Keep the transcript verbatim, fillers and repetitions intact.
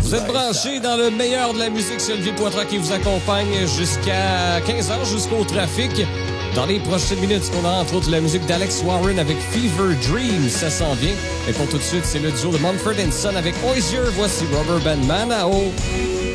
Vous êtes branchés dans le meilleur de la musique. C'est Olivier Poitras qui vous accompagne jusqu'à quinze heures, jusqu'au trafic. Dans les prochaines minutes, on a entre autres la musique d'Alex Warren avec Fever Dream. Ça s'en vient. Et pour tout de suite, c'est le duo de Mumford and Son avec Hozier. Voici Rubber Band Man. À haut.